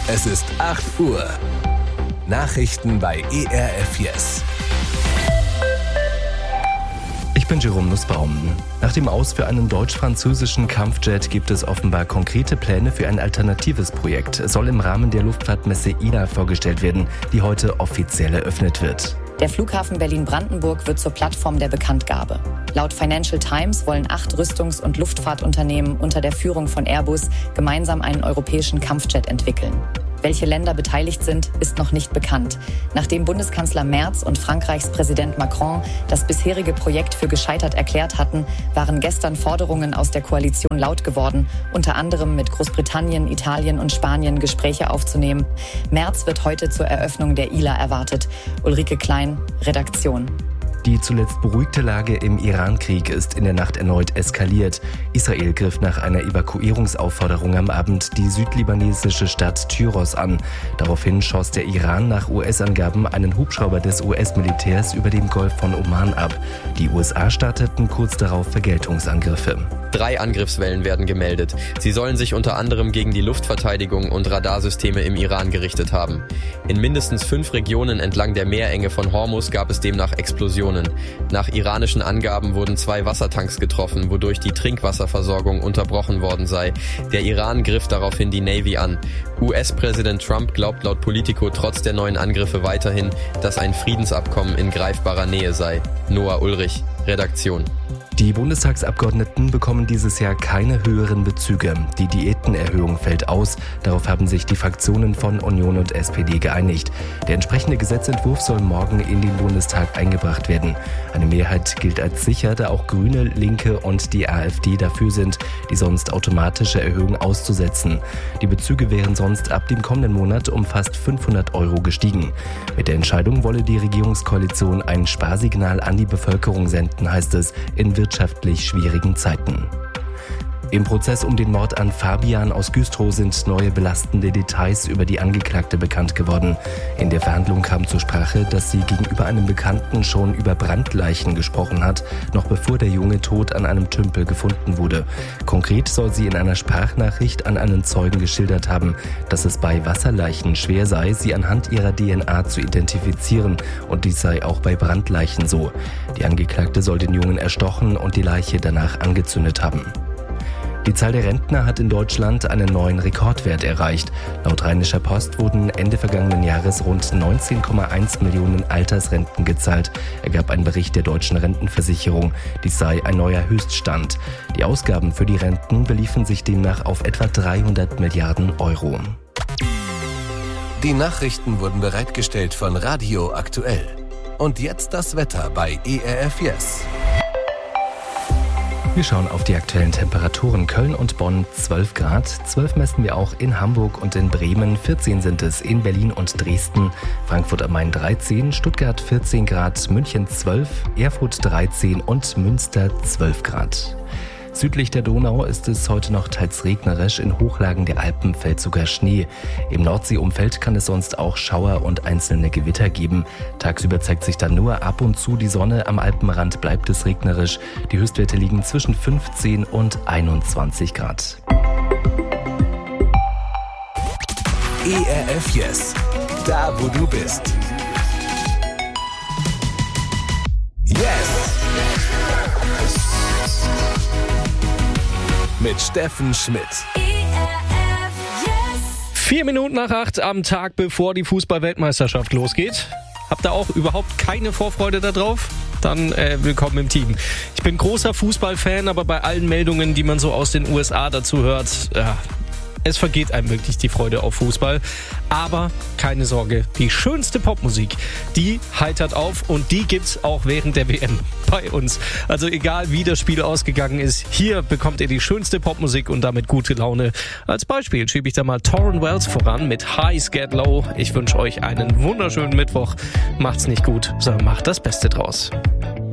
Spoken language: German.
Es ist 8 Uhr. Nachrichten bei ERF Yes. Ich bin Jerome Nussbaum. Nach dem Aus für einen deutsch-französischen Kampfjet gibt es offenbar konkrete Pläne für ein alternatives Projekt. Es soll im Rahmen der Luftfahrtmesse ILA vorgestellt werden, die heute offiziell eröffnet wird. Der Flughafen Berlin-Brandenburg wird zur Plattform der Bekanntgabe. Laut Financial Times wollen 8 Rüstungs- und Luftfahrtunternehmen unter der Führung von Airbus gemeinsam einen europäischen Kampfjet entwickeln. Welche Länder beteiligt sind, ist noch nicht bekannt. Nachdem Bundeskanzler Merz und Frankreichs Präsident Macron das bisherige Projekt für gescheitert erklärt hatten, waren gestern Forderungen aus der Koalition laut geworden, unter anderem mit Großbritannien, Italien und Spanien Gespräche aufzunehmen. Merz wird heute zur Eröffnung der ILA erwartet. Ulrike Klein, Redaktion. Die zuletzt beruhigte Lage im Iran-Krieg ist in der Nacht erneut eskaliert. Israel griff nach einer Evakuierungsaufforderung am Abend die südlibanesische Stadt Tyros an. Daraufhin schoss der Iran nach US-Angaben einen Hubschrauber des US-Militärs über dem Golf von Oman ab. Die USA starteten kurz darauf Vergeltungsangriffe. 3 Angriffswellen werden gemeldet. Sie sollen sich unter anderem gegen die Luftverteidigung und Radarsysteme im Iran gerichtet haben. In mindestens 5 Regionen entlang der Meerenge von Hormuz gab es demnach Explosionen. Nach iranischen Angaben wurden 2 Wassertanks getroffen, wodurch die Trinkwasserversorgung unterbrochen worden sei. Der Iran griff daraufhin die Navy an. US-Präsident Trump glaubt laut Politico trotz der neuen Angriffe weiterhin, dass ein Friedensabkommen in greifbarer Nähe sei. Noah Ulrich, Redaktion. Die Bundestagsabgeordneten bekommen dieses Jahr keine höheren Bezüge. Die Diätenerhöhung fällt aus. Darauf haben sich die Fraktionen von Union und SPD geeinigt. Der entsprechende Gesetzentwurf soll morgen in den Bundestag eingebracht werden. Eine Mehrheit gilt als sicher, da auch Grüne, Linke und die AfD dafür sind, die sonst automatische Erhöhung auszusetzen. Die Bezüge wären sonst ab dem kommenden Monat um fast 500 € gestiegen. Mit der Entscheidung wolle die Regierungskoalition ein Sparsignal an die Bevölkerung senden, heißt es, in wirtschaftlich schwierigen Zeiten. Im Prozess um den Mord an Fabian aus Güstrow sind neue belastende Details über die Angeklagte bekannt geworden. In der Verhandlung kam zur Sprache, dass sie gegenüber einem Bekannten schon über Brandleichen gesprochen hat, noch bevor der Junge tot an einem Tümpel gefunden wurde. Konkret soll sie in einer Sprachnachricht an einen Zeugen geschildert haben, dass es bei Wasserleichen schwer sei, sie anhand ihrer DNA zu identifizieren, und dies sei auch bei Brandleichen so. Die Angeklagte soll den Jungen erstochen und die Leiche danach angezündet haben. Die Zahl der Rentner hat in Deutschland einen neuen Rekordwert erreicht. Laut Rheinischer Post wurden Ende vergangenen Jahres rund 19,1 Millionen Altersrenten gezahlt, ergab ein Bericht der Deutschen Rentenversicherung. Dies sei ein neuer Höchststand. Die Ausgaben für die Renten beliefen sich demnach auf etwa 300 Milliarden €. Die Nachrichten wurden bereitgestellt von Radio Aktuell. Und jetzt das Wetter bei ERF Yes. Wir schauen auf die aktuellen Temperaturen. Köln und Bonn 12 Grad. 12 messen wir auch in Hamburg und in Bremen. 14 sind es in Berlin und Dresden. Frankfurt am Main 13, Stuttgart 14 Grad, München 12, Erfurt 13 und Münster 12 Grad. Südlich der Donau ist es heute noch teils regnerisch. In Hochlagen der Alpen fällt sogar Schnee. Im Nordseeumfeld kann es sonst auch Schauer und einzelne Gewitter geben. Tagsüber zeigt sich dann nur ab und zu die Sonne. Am Alpenrand bleibt es regnerisch. Die Höchstwerte liegen zwischen 15 und 21 Grad. ERF Yes. Da, wo du bist. Yes! Mit Steffen Schmidt. 4 Minuten nach 8 am Tag, bevor die Fußball-Weltmeisterschaft losgeht. Habt ihr auch überhaupt keine Vorfreude darauf? Dann willkommen im Team. Ich bin großer Fußballfan, aber bei allen Meldungen, die man so aus den USA dazu hört, es vergeht einem wirklich die Freude auf Fußball. Aber keine Sorge, die schönste Popmusik, die heitert auf, und die gibt's auch während der WM bei uns. Also egal wie das Spiel ausgegangen ist, hier bekommt ihr die schönste Popmusik und damit gute Laune. Als Beispiel schiebe ich da mal Tauren Wells voran mit Highs Get Low. Ich wünsche euch einen wunderschönen Mittwoch. Macht's nicht gut, sondern macht das Beste draus.